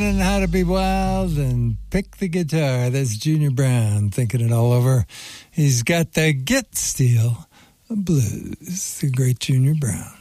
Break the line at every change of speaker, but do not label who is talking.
And how to be wild and pick the guitar. That's Junior Brown thinking it all over. He's got the Get Steel Blues, the great Junior Brown.